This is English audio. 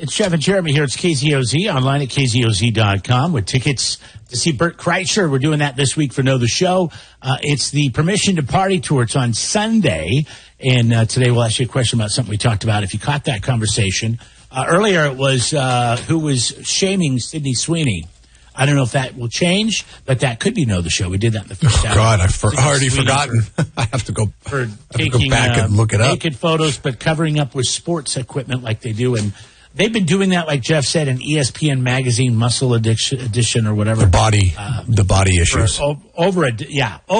It's Jeff and Jeremy here. It's KZOZ, online at KZOZ.com with tickets to see Bert Kreischer. We're doing that this week for Know the Show. It's the Permission to Party Tour. It's on Sunday. And today we'll ask you a question about something we talked about. If you caught that conversation. Earlier it was who was shaming Sydney Sweeney. I don't know if that will change, but that could be Know the Show. We did that in the first hour. God, I've already forgotten. I have to go back and look it up. Naked photos, but covering up with sports equipment like they do. And they've been doing that, like Jeff said, in ESPN Magazine Muscle Edition or whatever. The body issues.